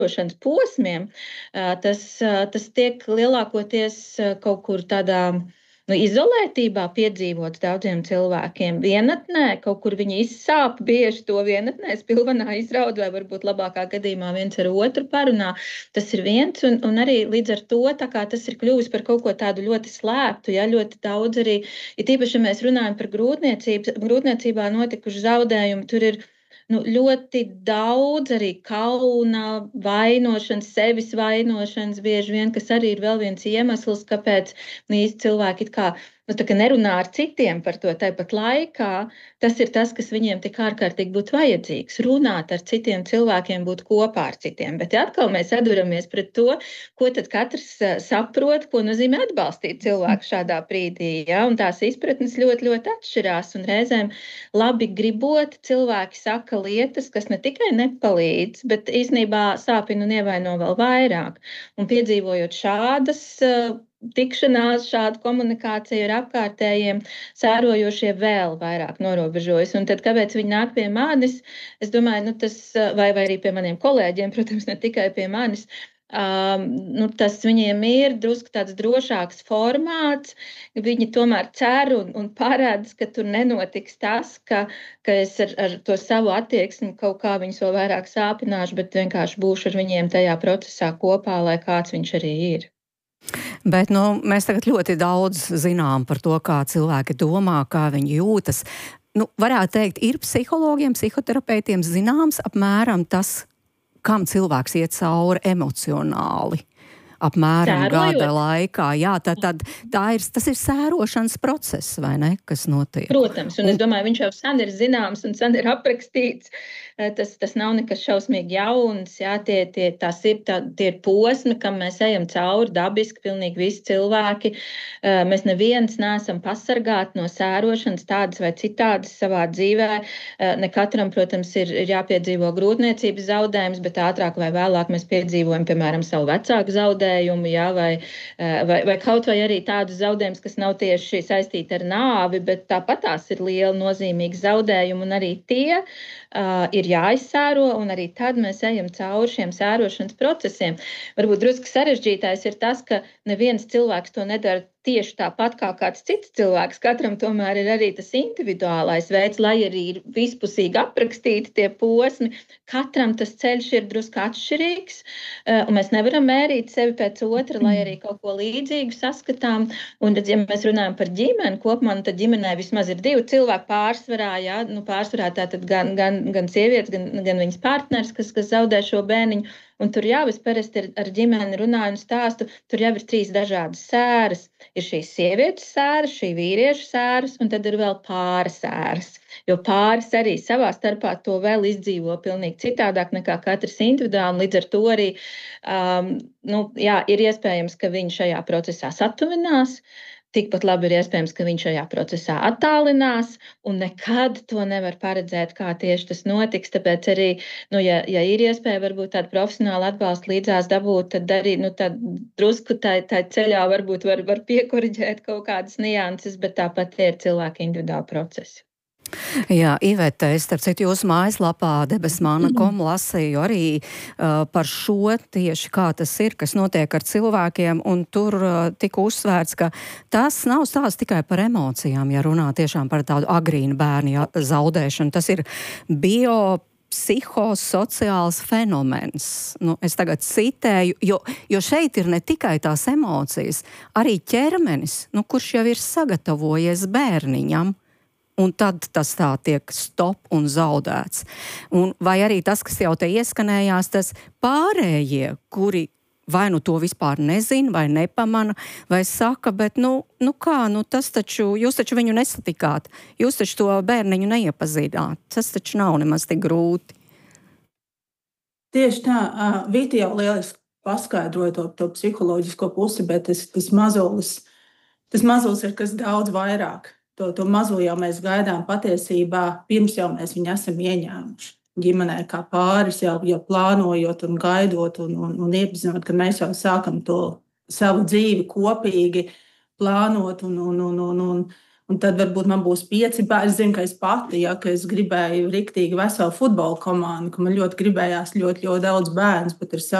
sērošanas posmiem, tas tiek lielākoties kaut kur tādā izolētībā piedzīvots daudziem cilvēkiem. Vienatnē, kaut kur viņi izsāp bieži to vienatnē, spilvenā izraud, vai varbūt labākā gadījumā viens ar otru parunā. Tas ir viens, un arī līdz ar to tā kā tas ir kļuvis par kaut ko tādu ļoti slēptu, ja ļoti daudz arī, ja tīpaši, ja mēs runājam par grūtniecībā notikušu zaudējumu, tur ir ļoti daudz arī kauna, vainošanas, sevis vainošanas bieži vien, kas arī ir vēl viens iemesls, kāpēc īsti cilvēki it kā nerunā ar citiem par to. Tāpat laikā tas ir tas, kas viņiem tik ārkārtīgi būtu vajadzīgs. Runāt ar citiem cilvēkiem, būt kopā ar citiem. Bet atkal mēs atduramies pret to, ko tad katrs saprot, ko nozīmē atbalstīt cilvēku šādā brīdī. Ja? Un tās izpratnes ļoti, ļoti atšķirās. Un reizēm labi gribot, cilvēki saka lietas, kas ne tikai nepalīdz, bet īstenībā sāpina un ievaino vēl vairāk. Un piedzīvojot šādas tikšanās, šādu komunikāciju ar apkārtējiem, sērojošie vēl vairāk norobežojas. Un tad, kāpēc viņi nāk pie manis, es domāju, tas, vai arī pie maniem kolēģiem, protams, ne tikai pie manis, tas viņiem ir drusku tāds drošāks formāts. Viņi tomēr cer un paredz, ka tur nenotiks tas, ka es ar to savu attieksmi kaut kā viņus vēl vairāk sāpināšu, bet vienkārši būšu ar viņiem tajā procesā kopā, lai kāds viņš arī ir. Bet mēs tagad ļoti daudz zinām par to, kā cilvēki domā, kā viņi jūtas. Varētu teikt, ir psihologiem, psihoterapeitiem zināms apmēram tas, kam cilvēks iet cauri emocionāli. Apmēram gada laikā. Jā, tas ir sērošanas process, vai ne, kas notiek? Protams, un es domāju, viņš jau sen ir zināms un sen ir aprakstīts. Tas nav nekas šausmīgi jauns. Jā, tie ir posmi, kam mēs ejam cauri dabiski, pilnīgi visi cilvēki. Mēs neviens neesam pasargāti no sērošanas tādas vai citādas savā dzīvē. Ne katram, protams, ir jāpiedzīvo grūtniecības zaudējums, bet ātrāk vai vēlāk mēs piedzīvojam, piemēram, savu vecāku zaudējumu, jā, vai kaut vai arī tādus zaudējumus, kas nav tieši saistīti ar nāvi, bet tāpat tās ir liela nozīmīga zaudējuma, un arī tie ir jāizsēro, un arī tad mēs ejam cauri šiem sērošanas procesiem. Varbūt drusku sarežģītais ir tas, ka neviens cilvēks to nedara tieši tāpat kā kāds cits cilvēks. Katram tomēr ir arī tas individuālais veids, lai arī ir vispusīgi aprakstīti tie posmi. Katram tas ceļš ir drusku atšķirīgs, un mēs nevaram mērīt sevi pēc otra, lai arī kaut ko līdzīgu saskatām. Un, ja mēs runājam par ģimeni kopumā, tad ģimenē vismaz ir 2 cilvēki pārsvarā, jā, pārsvarā tātad gan sievietes, gan viņas partners, kas zaudē šo bērniņu. Un tur jau es parasti ar ģimeni runāju un stāstu, tur jau ir 3 dažādas sēras. Ir šīs sievietes sēras, šī vīriešu sēras, un tad ir vēl pāra sēras. Jo pāris arī savā starpā to vēl izdzīvo pilnīgi citādāk nekā katrs individuāli. Līdz ar to arī ir iespējams, ka viņi šajā procesā satuvinās. Tikpat labi ir iespējams, ka viņš šajā procesā attālinās, un nekad to nevar paredzēt, kā tieši tas notiks. Tāpēc arī, ja ir iespēja varbūt tādu profesionālu atbalstu līdzās dabūt, tad arī drusku tā ceļā varbūt var piekoriģēt kaut kādas nianses, bet tāpat ir cilvēki individuāli procesi. Jā, Ivete, es starp citu jūsu mājaslapā debesmana.com lasīju arī par šo tieši, kā tas ir, kas notiek ar cilvēkiem, un tur tika uzsvērts, ka tas nav stāsts tikai par emocijām, ja runā tiešām par tādu agrīnu bērnu zaudēšanu. Tas ir psihosociāls fenomens. Es tagad citēju, jo šeit ir ne tikai tās emocijas, arī ķermenis, kurš jau ir sagatavojies bērniņam. Un tad tas tā tiek stop un zaudēts. Vai arī tas, kas jau te ieskanējās, tas pārējie, kuri vai to vispār nezina, vai nepamana, vai saka, bet tas taču, jūs taču viņu nesatikāt, jūs taču to bērniņu neiepazīdāt. Tas taču nav nemaz tik grūti. Tieši tā, Vita jau lieliski paskaidroja to psiholoģisko pusi, bet tas mazulis ir kas daudz vairāk. To mazo jau mēs gaidām patiesībā, pirms jau mēs viņu esam ieņēmuši. Ģimenē kā pāris jau plānojot un gaidot un iepazinot, ka mēs jau sākam to savu dzīvi kopīgi plānot un Un tad varbūt man būs 5 bērni. Es zinu, ka es pati, ja, ka es gribēju riktīgi veselu futbola komandu, ka man ļoti gribējās ļoti daudz bērnus, bet ar